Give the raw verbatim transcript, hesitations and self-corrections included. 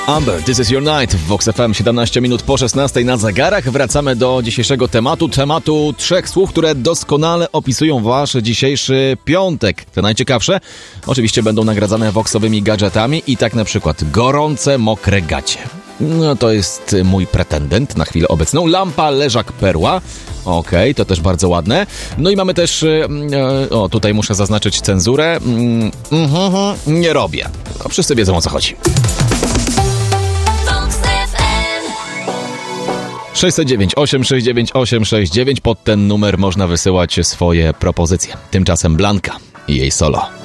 Amber, This is your night w Vox F M, siedemnaście minut po szesnastej na zegarach. Wracamy do dzisiejszego tematu, tematu trzech słów, które doskonale opisują wasz dzisiejszy piątek. Te najciekawsze oczywiście będą nagradzane voxowymi gadżetami i tak na przykład gorące, mokre gacie. No to jest mój pretendent na chwilę obecną. Lampa, leżak, perła. Okej, okay, to też bardzo ładne. No i mamy też, e, o tutaj muszę zaznaczyć cenzurę. Mm, mm, nie robię. No, wszyscy wiedzą, o co chodzi. sześć zero dziewięć osiem sześć dziewięć osiem sześć dziewięć. Pod ten numer można wysyłać swoje propozycje. Tymczasem Blanka i jej solo.